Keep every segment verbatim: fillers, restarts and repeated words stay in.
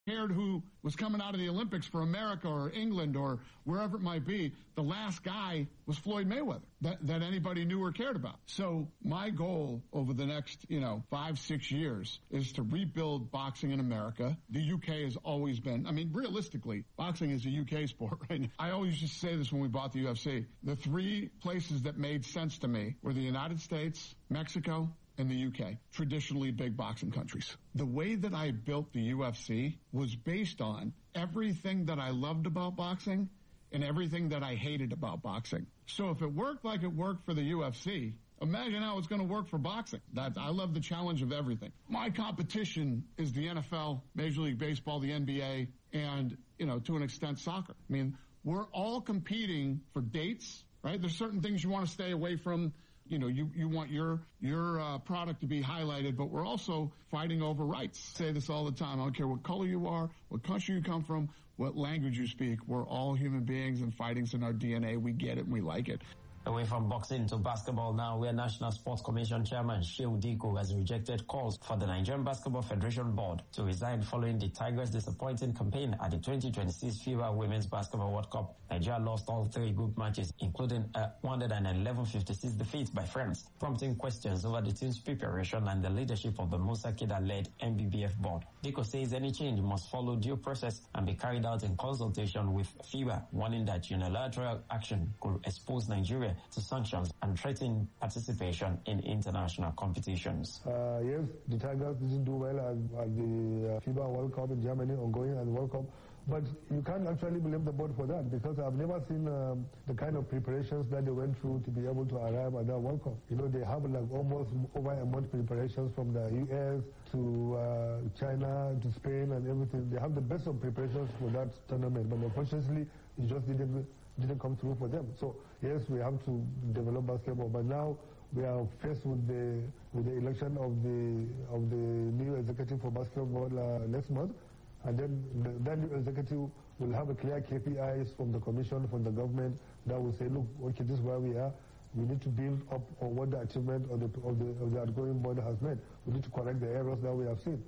cared who was coming out of the Olympics for America or England or wherever it might be, the last guy was Floyd Mayweather that, that anybody knew or cared about. So my goal over the next, you know, five, six years is to rebuild boxing in America. The U K has always been, I mean, realistically, boxing is a U K sport, right? I always used to say this when we bought the U F C. The three places that made sense to me were the United States, Mexico, and the U K, traditionally big boxing countries. The way that I built the U F C was based on everything that I loved about boxing and everything that I hated about boxing. So if it worked like it worked for the U F C, imagine how it's going to work for boxing. That, I love the challenge of everything. My competition is the N F L, Major League Baseball, the N B A, and, you know, to an extent, soccer. I mean, we're all competing for dates, right? There's certain things you want to stay away from. You know, you, you want your your uh, product to be highlighted, but we're also fighting over rights. I say this all the time. I don't care what color you are, what country you come from, what language you speak. We're all human beings, and fighting's in our D N A. We get it, and we like it. Away from boxing to basketball now, where National Sports Commission Chairman Shehu Diko has rejected calls for the Nigerian Basketball Federation Board to resign following the Tigers' disappointing campaign at the twenty twenty-six FIFA Women's Basketball World Cup. Nigeria lost all three group matches, including a one eleven fifty-six defeat by France, prompting questions over the team's preparation and the leadership of the Musa Kida-led N B B F board. Diko says any change must follow due process and be carried out in consultation with FIBA, warning that unilateral action could expose Nigeria to sanctions and threaten participation in international competitions. Uh, yes, the Tigers didn't do well at, at the uh, FIBA World Cup in Germany, ongoing and World Cup. But you can't actually blame the board for that, because I've never seen um, the kind of preparations that they went through to be able to arrive at that World Cup. You know, they have like almost over a month preparations from the U S to uh, China to Spain and everything. They have the best of preparations for that tournament, but unfortunately, it just didn't didn't come through for them. So yes, we have to develop basketball, but now we are faced with the with the election of the of the new executive for basketball uh, next month. And then the, that new executive will have a clear K P Is from the commission, from the government, that will say, look, okay, this is where we are. We need to build up on what the achievement of the, of the, of the outgoing board has made. We need to correct the errors that we have seen.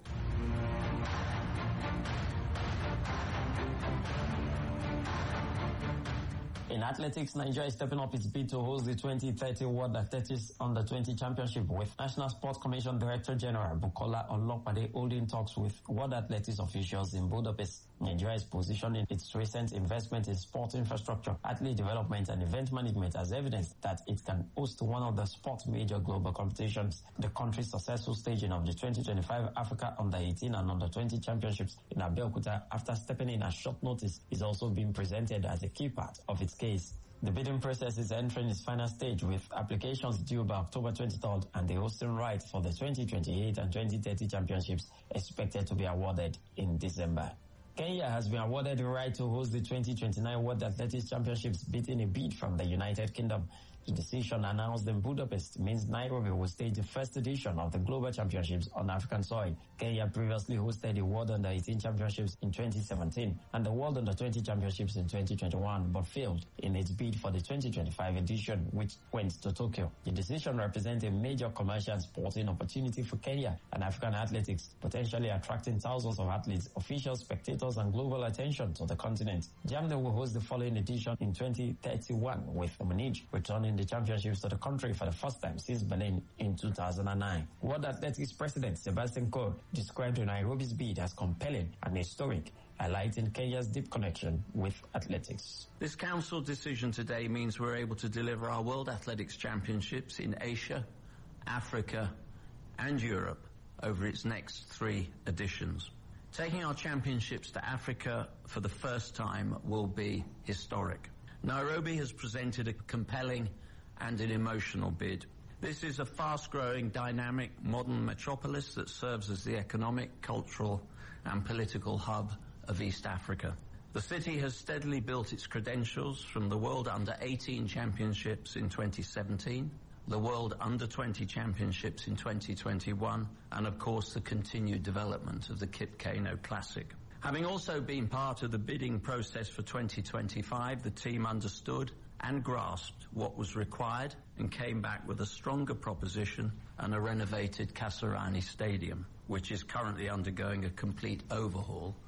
In athletics, Nigeria is stepping up its bid to host the twenty thirty World Athletics Under twenty Championship, with National Sports Commission Director General Bukola Olopade holding talks with World Athletics officials in Budapest. Nigeria is positioning its recent investment in sport infrastructure, athlete development, and event management as evidence that it can host one of the sport's major global competitions. The country's successful staging of the twenty twenty-five Africa Under eighteen and Under twenty Championships in Abeokuta, after stepping in at short notice, is also being presented as a key part of its case. The bidding process is entering its final stage, with applications due by October twenty-third and the hosting rights for the twenty twenty-eight and twenty thirty championships expected to be awarded in December. Kenya has been awarded the right to host the twenty twenty-nine World Athletics Championships, beating a bid from the United Kingdom. The decision, announced in Budapest, means Nairobi will stage the first edition of the Global Championships on African soil. Kenya previously hosted the World Under eighteen Championships in twenty seventeen and the World Under twenty Championships in twenty twenty-one, but failed in its bid for the twenty twenty-five edition, which went to Tokyo. The decision represents a major commercial and sporting opportunity for Kenya and African athletics, potentially attracting thousands of athletes, officials, spectators, and global attention to the continent. Germany will host the following edition in twenty thirty-one, with Munich returning the championships to the country for the first time since Berlin in two thousand nine. World Athletics President Sebastian Coe described Nairobi's bid as compelling and historic, highlighting Kenya's deep connection with athletics. This council decision today means we're able to deliver our World Athletics Championships in Asia, Africa, and Europe over its next three editions. Taking our championships to Africa for the first time will be historic. Nairobi has presented a compelling and an emotional bid. This is a fast-growing, dynamic, modern metropolis that serves as the economic, cultural, and political hub of East Africa. The city has steadily built its credentials from the World Under eighteen Championships in twenty seventeen, the World Under twenty Championships in twenty twenty-one, and of course the continued development of the Kip Keino Classic. Having also been part of the bidding process for twenty twenty-five, the team understood and grasped what was required and came back with a stronger proposition and a renovated Kasarani Stadium, which is currently undergoing a complete overhaul